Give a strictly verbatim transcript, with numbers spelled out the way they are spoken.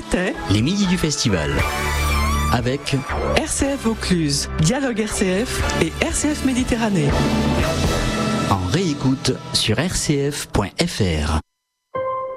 C'était les midis du festival. Avec R C F Vaucluse, Dialogue R C F et R C F Méditerranée. En réécoute sur r c f point f r.